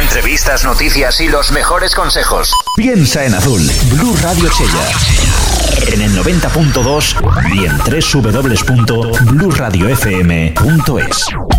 Entrevistas, noticias y los mejores consejos. Piensa en azul. Blue Radio Chella. En el 90.2 y en www.blueradiofm.es.